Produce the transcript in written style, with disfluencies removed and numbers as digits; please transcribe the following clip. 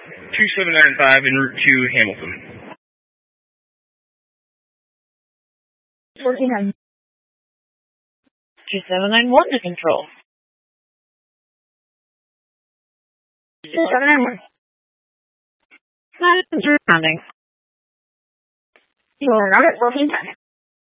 2795 en route to Hamilton. 1400. 2791 to control. 2791. Rounding. You will round it 1410.